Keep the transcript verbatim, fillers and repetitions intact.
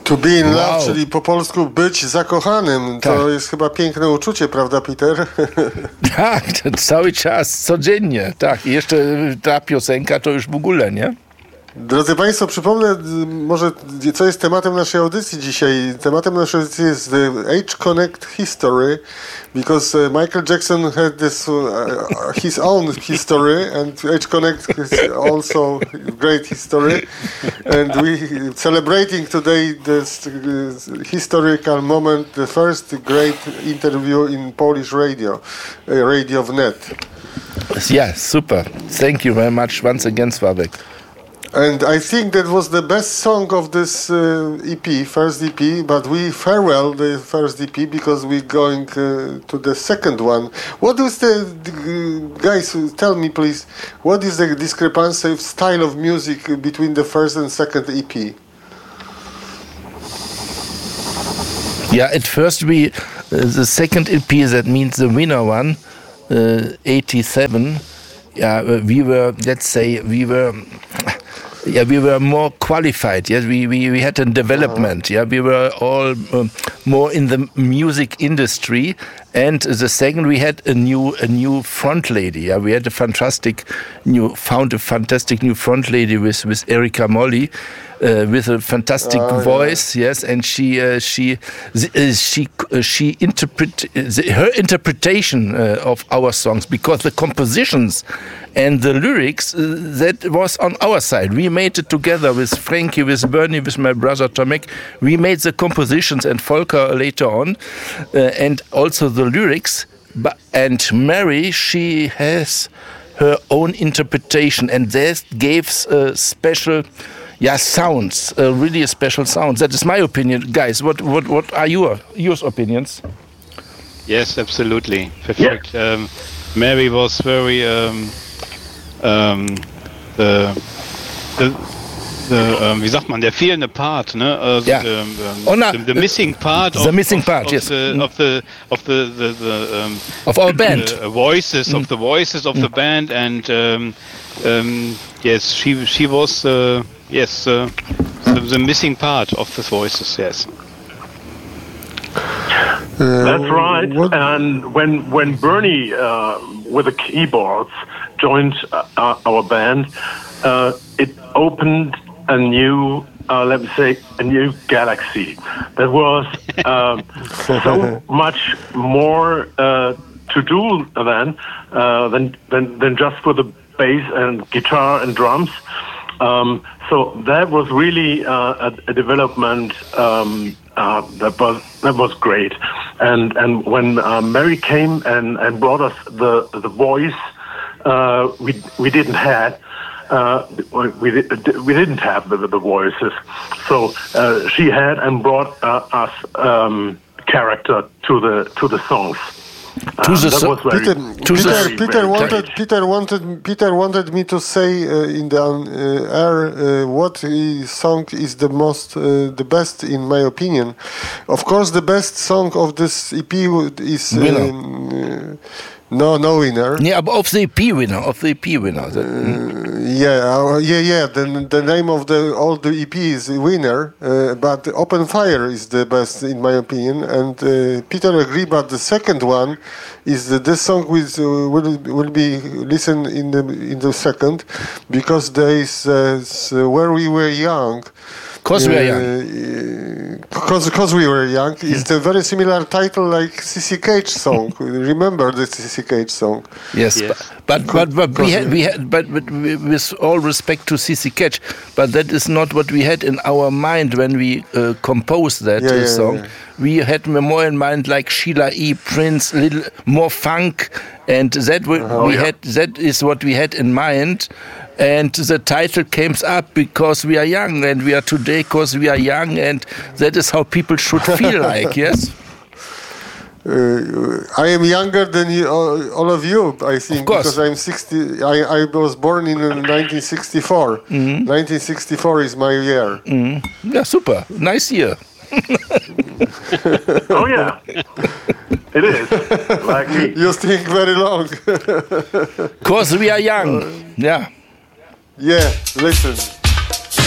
To be in love, wow. Czyli po polsku być zakochanym. Tak. To jest chyba piękne uczucie, prawda, Peter? Tak, cały czas, codziennie. Tak, i jeszcze ta piosenka to już w ogóle, nie? Drodzy Państwo, przypomnę może, co jest tematem naszej audycji dzisiaj. Tematem naszej audycji jest the Age Connect History, because uh, Michael Jackson had this uh, his own history, and Age Connect is also great history. And we celebrating today this uh, historical moment, the first great interview in Polish radio, uh, Radio Wnet. Yeah, super. Thank you very much once again, Sławek. And I think that was the best song of this uh, E P, first E P, but we farewell the first E P because we're going uh, to the second one. What is the, the, guys, tell me please, what is the discrepancy of style of music between the first and second E P? Yeah, at first we, uh, the second E P, that means the winner one, uh, eighty-seven, yeah, we were, let's say, we were... Yeah, we were more qualified. Yes, we, we, we had a development. Yeah, we were all um, more in the music industry. And the second, we had a new a new front lady. Yeah, we had a fantastic new found a fantastic new front lady with with Erika Molly, uh, with a fantastic oh, voice. Yeah. Yes, and she uh, she uh, she uh, she interpret uh, her interpretation uh, of our songs, because the compositions and the lyrics, uh, that was on our side. We made it together with Frankie, with Bernie, with my brother Tomek. We made the compositions and Volker later on, uh, and also the lyrics. But and Mary, she has her own interpretation, and that gives a special, yeah, sounds, uh, really a special sound. That is my opinion, guys. What what what are your your opinions? Yes, absolutely, perfect. Yeah. Um, Mary was very. Um, Um, the, the, the, um, wie sagt man, der fehlende Part, ne? Uh, yeah. the, um, oh, no. the, the missing part. The of, missing of, part, of yes. The, mm. Of the of the the, the um, of our band. The uh, voices mm. of the voices of mm. the band, and um, um, yes, she she was uh, yes uh, the, the missing part of the voices. Yes. Uh, That's right. What? And when when Bernie uh, with the keyboards joined uh, our band, uh, it opened a new, uh, let me say, a new galaxy. There was uh, so much more uh, to do then uh, than, than than just for the bass and guitar and drums. Um, so that was really uh, a, a development. Um, Uh, that was that was great, and and when uh, Mary came and, and brought us the the voice uh, we we didn't have, uh, we we didn't have the, the voices, so uh, she had and brought uh, us um, character to the to the songs. To the uh, so- Peter, to Peter, the Peter wanted great. Peter wanted Peter wanted me to say uh, in the uh, air uh, what song is the most uh, the best in my opinion. Of course, the best song of this E P is um, uh, no no winner. Yeah, of the E P winner, of the E P winner. That, uh, yeah, uh, yeah, yeah. The the name of the all the E P is winner, uh, but Open Fire is the best in my opinion. And uh, Peter agree, but the second one is the, this song with uh, will will be listened in the in the second, because there is uh, Where We Were Young. Because we are young. Because because we were young. It's a very similar title like C C Cage song. Remember the C C Cage song? Yes, yes. but but but, but we had we had but, but with all respect to C C Cage, but that is not what we had in our mind when we uh, composed that yeah, uh, yeah, song. Yeah. We had more in mind like Sheila E., Prince, little more funk, and that we, uh-huh. we had. That is what we had in mind. And the title came up because we are young, and we are today because we are young, and that is how people should feel like, yes? Uh, I am younger than you, all, all of you, I think, of course. Because I'm sixty. I, I was born in nineteen sixty-four. Mm-hmm. nineteen sixty-four is my year. Mm-hmm. Yeah, super. Nice year. Oh, yeah. It is. Like me. You think very long. Because we are young. Yeah. Yeah, listen.